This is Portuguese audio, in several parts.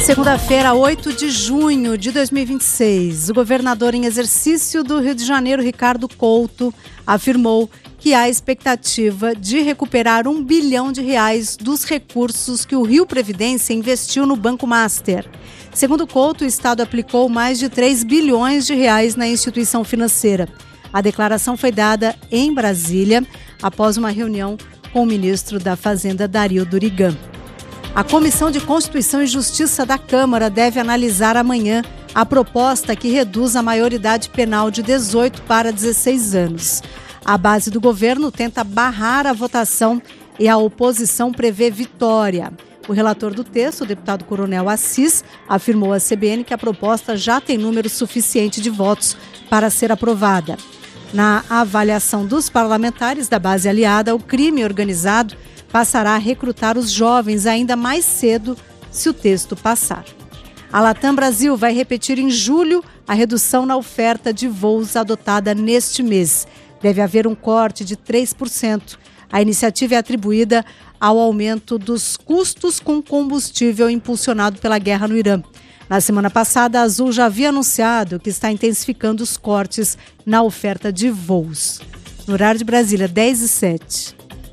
Segunda-feira, 8 de junho de 2026, o governador em exercício do Rio de Janeiro, Ricardo Couto, afirmou que há expectativa de recuperar R$1 bilhão dos recursos que o Rio Previdência investiu no Banco Master. Segundo Couto, o Estado aplicou mais de R$3 bilhões na instituição financeira. A declaração foi dada em Brasília após uma reunião com o ministro da Fazenda, Dario Durigan. A Comissão de Constituição e Justiça da Câmara deve analisar amanhã a proposta que reduz a maioridade penal de 18 para 16 anos. A base do governo tenta barrar a votação e a oposição prevê vitória. O relator do texto, o deputado Coronel Assis, afirmou à CBN que a proposta já tem número suficiente de votos para ser aprovada. Na avaliação dos parlamentares da base aliada, o crime organizado passará a recrutar os jovens ainda mais cedo se o texto passar. A Latam Brasil vai repetir em julho a redução na oferta de voos adotada neste mês. Deve haver um corte de 3%. A iniciativa é atribuída ao aumento dos custos com combustível impulsionado pela guerra no Irã. Na semana passada, a Azul já havia anunciado que está intensificando os cortes na oferta de voos. No horário de Brasília, 10h07.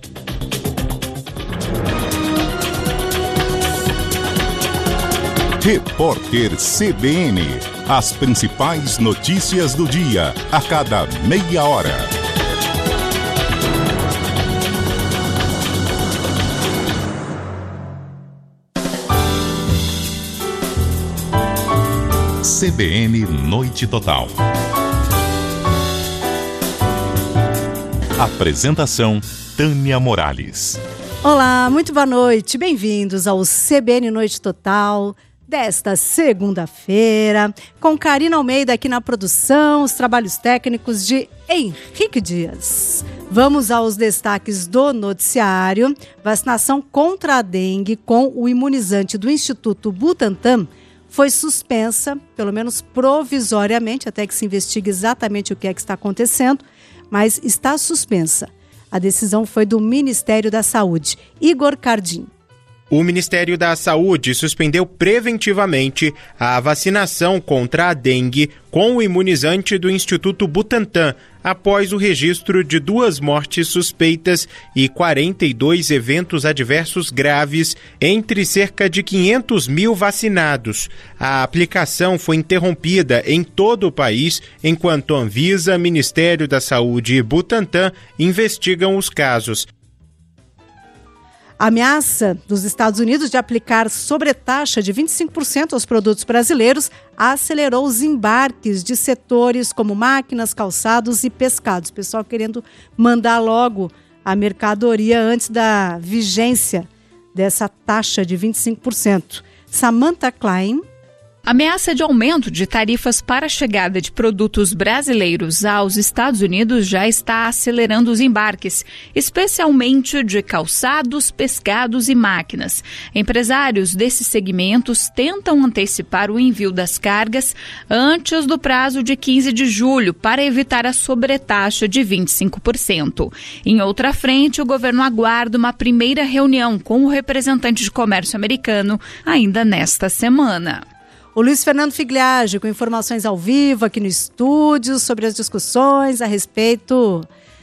Repórter CBN. As principais notícias do dia, a cada meia hora. CBN Noite Total. Apresentação: Tânia Morales. Olá, muito boa noite. Bem-vindos ao CBN Noite Total desta segunda-feira, com Karina Almeida aqui na produção, os trabalhos técnicos de Henrique Dias. Vamos aos destaques do noticiário. Vacinação contra a dengue com o imunizante do Instituto Butantan foi suspensa, pelo menos provisoriamente, até que se investigue exatamente o que é que está acontecendo, mas está suspensa. A decisão foi do Ministério da Saúde. Igor Cardim. O Ministério da Saúde suspendeu preventivamente a vacinação contra a dengue com o imunizante do Instituto Butantan, após o registro de 2 mortes suspeitas e 42 eventos adversos graves entre cerca de 500 mil vacinados. A aplicação foi interrompida em todo o país, enquanto Anvisa, Ministério da Saúde e Butantan investigam os casos. A ameaça dos Estados Unidos de aplicar sobretaxa de 25% aos produtos brasileiros acelerou os embarques de setores como máquinas, calçados e pescados. O pessoal querendo mandar logo a mercadoria antes da vigência dessa taxa de 25%. Samantha Klein. A ameaça de aumento de tarifas para a chegada de produtos brasileiros aos Estados Unidos já está acelerando os embarques, especialmente de calçados, pescados e máquinas. Empresários desses segmentos tentam antecipar o envio das cargas antes do prazo de 15 de julho para evitar a sobretaxa de 25%. Em outra frente, o governo aguarda uma primeira reunião com o representante de comércio americano ainda nesta semana. O Luiz Fernando Figliage, com informações ao vivo aqui no estúdio sobre as discussões a respeito,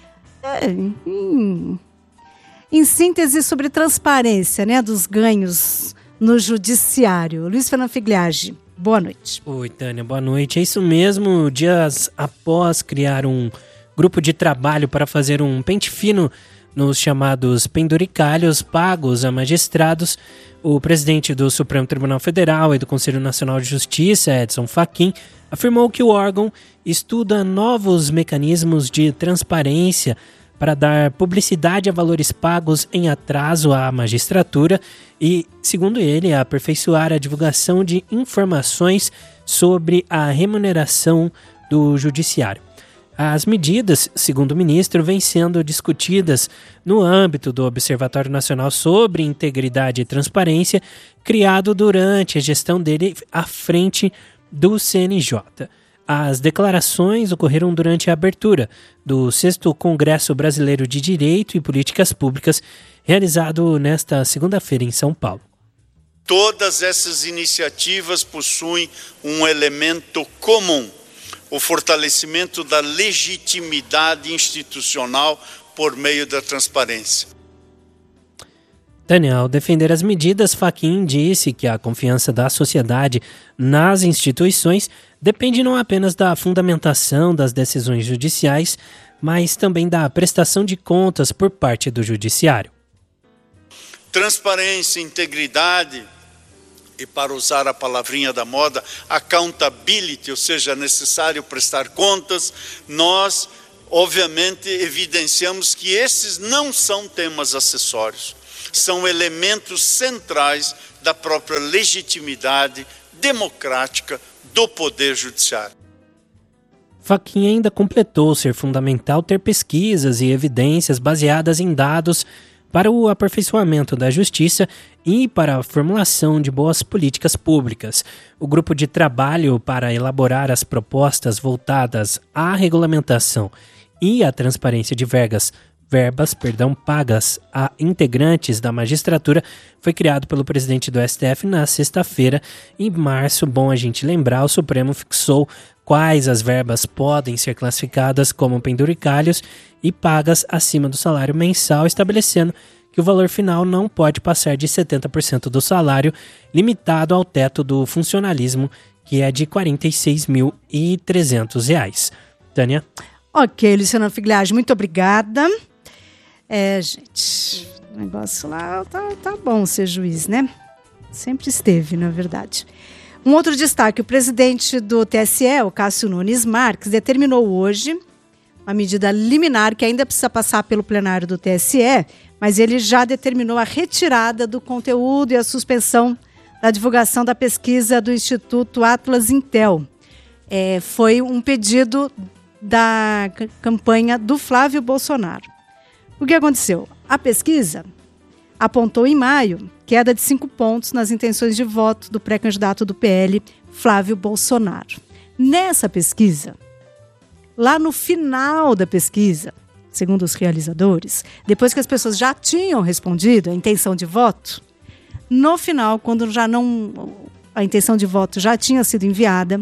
em síntese, sobre transparência, dos ganhos no judiciário. Luiz Fernando Figliage, boa noite. Oi, Tânia, boa noite. É isso mesmo, dias após criar um grupo de trabalho para fazer um pente fino nos chamados penduricalhos pagos a magistrados, o presidente do Supremo Tribunal Federal e do Conselho Nacional de Justiça, Edson Fachin, afirmou que o órgão estuda novos mecanismos de transparência para dar publicidade a valores pagos em atraso à magistratura e, segundo ele, aperfeiçoar a divulgação de informações sobre a remuneração do judiciário. As medidas, segundo o ministro, vêm sendo discutidas no âmbito do Observatório Nacional sobre Integridade e Transparência, criado durante a gestão dele à frente do CNJ. As declarações ocorreram durante a abertura do 6º Congresso Brasileiro de Direito e Políticas Públicas, realizado nesta segunda-feira em São Paulo. Todas essas iniciativas possuem um elemento comum: o fortalecimento da legitimidade institucional por meio da transparência. Tânia, ao defender as medidas, Fachin disse que a confiança da sociedade nas instituições depende não apenas da fundamentação das decisões judiciais, mas também da prestação de contas por parte do judiciário. Transparência, integridade e, para usar a palavrinha da moda, accountability, ou seja, é necessário prestar contas. Nós, obviamente, evidenciamos que esses não são temas acessórios, são elementos centrais da própria legitimidade democrática do Poder Judiciário. Fachin ainda completou ser fundamental ter pesquisas e evidências baseadas em dados para o aperfeiçoamento da justiça e para a formulação de boas políticas públicas. O grupo de trabalho para elaborar as propostas voltadas à regulamentação e à transparência de verbas pagas a integrantes da magistratura foi criado pelo presidente do STF na sexta-feira. Em março, bom a gente lembrar, o Supremo fixou quais as verbas podem ser classificadas como penduricalhos e pagas acima do salário mensal, estabelecendo que o valor final não pode passar de 70% do salário, limitado ao teto do funcionalismo, que é de R$ 46.300. Tânia? Ok, Luciana Figliage, muito obrigada. Gente, o negócio lá tá bom ser juiz, né? Sempre esteve, na verdade. Um outro destaque: o presidente do TSE, o Cássio Nunes Marques, determinou hoje uma medida liminar que ainda precisa passar pelo plenário do TSE, mas ele já determinou a retirada do conteúdo e a suspensão da divulgação da pesquisa do Instituto Atlas Intel. Foi um pedido da campanha do Flávio Bolsonaro. O que aconteceu? A pesquisa apontou em maio queda de 5 pontos nas intenções de voto do pré-candidato do PL, Flávio Bolsonaro. Nessa pesquisa, lá no final da pesquisa, segundo os realizadores, depois que as pessoas já tinham respondido a intenção de voto, no final, quando a intenção de voto já tinha sido enviada,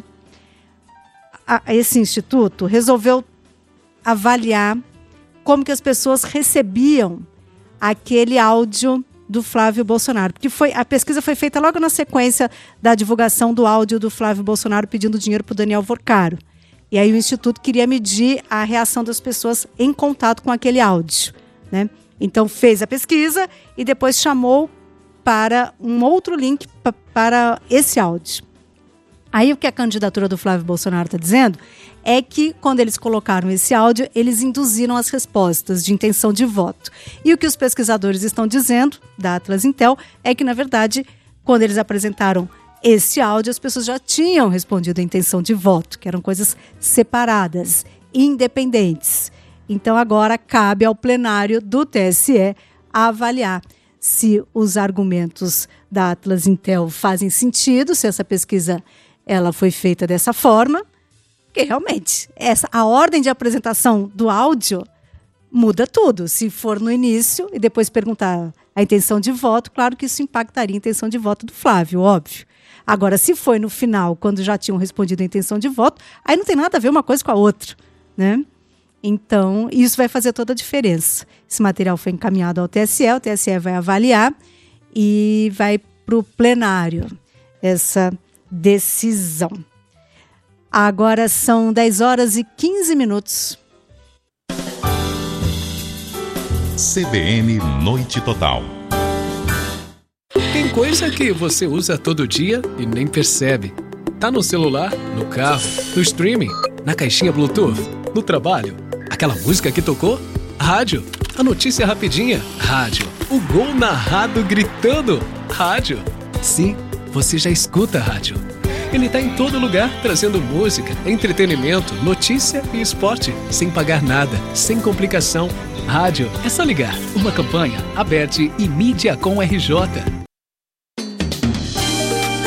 esse instituto resolveu avaliar como que as pessoas recebiam aquele áudio do Flávio Bolsonaro. Porque a pesquisa foi feita logo na sequência da divulgação do áudio do Flávio Bolsonaro pedindo dinheiro para o Daniel Vorcaro. E aí o Instituto queria medir a reação das pessoas em contato com aquele áudio, né? Então fez a pesquisa e depois chamou para um outro link para esse áudio. Aí o que a candidatura do Flávio Bolsonaro está dizendo é que quando eles colocaram esse áudio, eles induziram as respostas de intenção de voto. E o que os pesquisadores estão dizendo, da Atlas Intel, é que, na verdade, quando eles apresentaram esse áudio, as pessoas já tinham respondido a intenção de voto, que eram coisas separadas, independentes. Então agora cabe ao plenário do TSE avaliar se os argumentos da Atlas Intel fazem sentido, se essa pesquisa ela foi feita dessa forma, porque realmente a ordem de apresentação do áudio muda tudo. Se for no início e depois perguntar a intenção de voto, claro que isso impactaria a intenção de voto do Flávio, óbvio. Agora, se foi no final, quando já tinham respondido a intenção de voto, aí não tem nada a ver uma coisa com a outra, né? Então, isso vai fazer toda a diferença. Esse material foi encaminhado ao TSE, o TSE vai avaliar e vai para o plenário essa decisão. Agora são 10h15. CBN Noite Total. Tem coisa que você usa todo dia e nem percebe. Tá no celular, no carro, no streaming, na caixinha Bluetooth, no trabalho. Aquela música que tocou? Rádio. A notícia rapidinha? Rádio. O gol narrado gritando? Rádio. Sim, você já escuta a rádio. Ele está em todo lugar, trazendo música, entretenimento, notícia e esporte, sem pagar nada, sem complicação. Rádio, é só ligar. Uma campanha, Aberte e Mídia com RJ.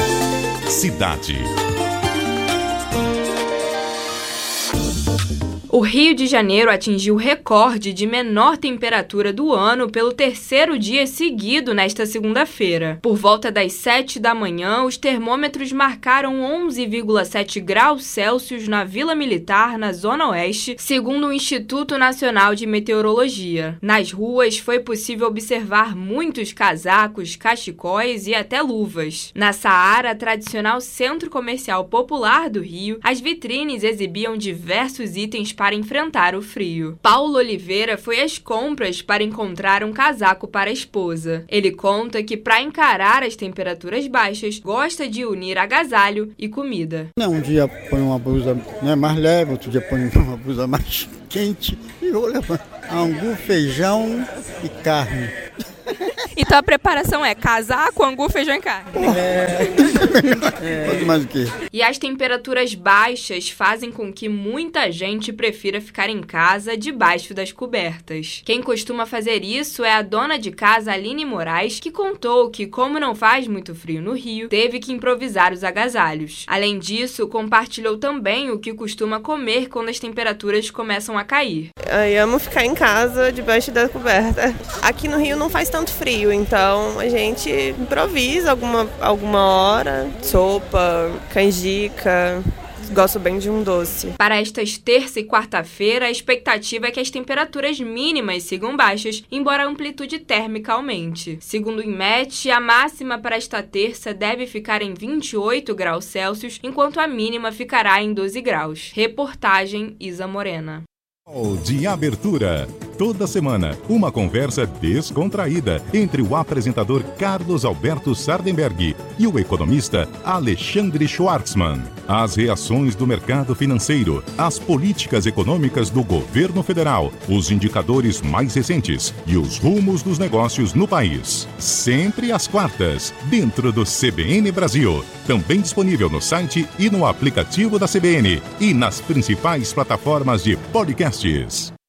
Cidade. O Rio de Janeiro atingiu o recorde de menor temperatura do ano pelo terceiro dia seguido nesta segunda-feira. Por volta das 7 da manhã, os termômetros marcaram 11,7 graus Celsius na Vila Militar, na Zona Oeste, segundo o Instituto Nacional de Meteorologia. Nas ruas foi possível observar muitos casacos, cachecóis e até luvas. Na Saara, tradicional centro comercial popular do Rio, as vitrines exibiam diversos itens para enfrentar o frio. Paulo Oliveira foi às compras para encontrar um casaco para a esposa. Ele conta que, para encarar as temperaturas baixas, gosta de unir agasalho e comida. Um dia põe uma blusa mais leve, outro dia põe uma blusa mais quente e vou levar angu, feijão e carne. Então a preparação é casaco, angu, feijão e carne. Mais o quê? E as temperaturas baixas fazem com que muita gente prefira ficar em casa debaixo das cobertas. Quem costuma fazer isso é a dona de casa Aline Moraes, que contou que, como não faz muito frio no Rio, teve que improvisar os agasalhos. Além disso, compartilhou também o que costuma comer quando as temperaturas começam a cair. Eu amo ficar em casa debaixo da coberta. Aqui no Rio não faz tanto frio, então a gente improvisa alguma hora, sopa, canjica. Gosto bem de um doce. Para estas terça e quarta-feira, a expectativa é que as temperaturas mínimas sigam baixas, embora a amplitude térmica aumente. Segundo o INMET, a máxima para esta terça deve ficar em 28 graus Celsius, enquanto a mínima ficará em 12 graus. Reportagem Isa Morena. De abertura. Toda semana, uma conversa descontraída entre o apresentador Carlos Alberto Sardenberg e o economista Alexandre Schwartzman. As reações do mercado financeiro, as políticas econômicas do governo federal, os indicadores mais recentes e os rumos dos negócios no país. Sempre às quartas, dentro do CBN Brasil. Também disponível no site e no aplicativo da CBN e nas principais plataformas de podcasts.